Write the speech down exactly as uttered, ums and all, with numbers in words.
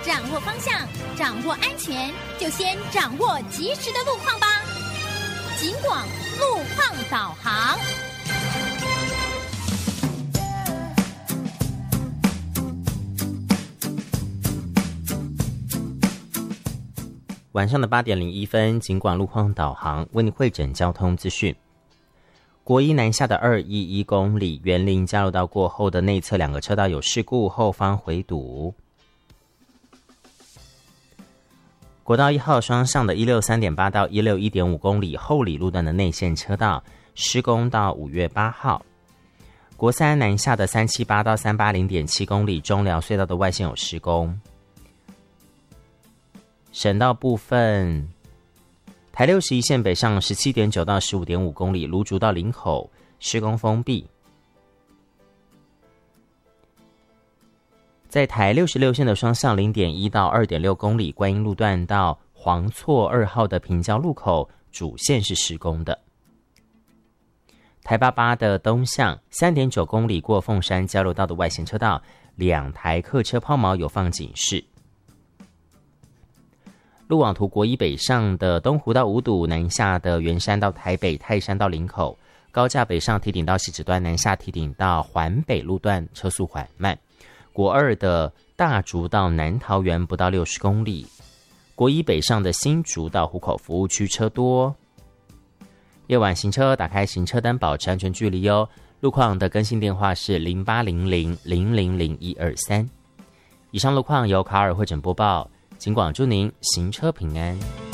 掌握方向，掌握安全，就先掌握及时的路况吧。警广路况导航。 晚上的八点零一分，警广路况导航为你汇整交通资讯。国一南下的二一一公里，园林交流道过后的内侧两个车道有事故，后方回堵。国道一号双向的一六三点八到一六一点五公里后里路段的内线车道施工到五月八号。国三南下的三七八到三八零点七公里中寮隧道的外线有施工。省道部分，台六十一线北上十七点九到十五点五公里，芦竹到林口施工封闭。在台六十六线的双向零点一到二点六公里，观音路段到黄厝二号的平交路口主线是施工的。台八八的东向三点九公里过凤山交流道的外线车道，两台客车抛锚有放警示。路网图国一北上的东湖到五堵，南下的圆山到台北，泰山到林口，高架北上堤顶到汐止端，南下堤顶到环北路段车速缓慢。国二的大竹到南桃园不到六十公里，国一北上的新竹到湖口服务区车多。夜晚行车打开行车灯，保持安全距离哦。路况的更新电话是零八零零零零零一二三。以上路况由卡尔汇整播报。警广祝您行车平安。